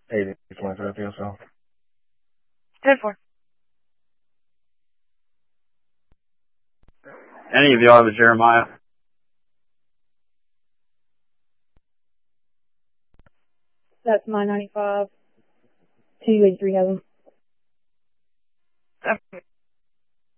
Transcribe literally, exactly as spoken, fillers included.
eighty twenty-three P S L. ten four. Any of y'all have a Jeremiah? That's my ninety-five. two eighty-three has them. Seven.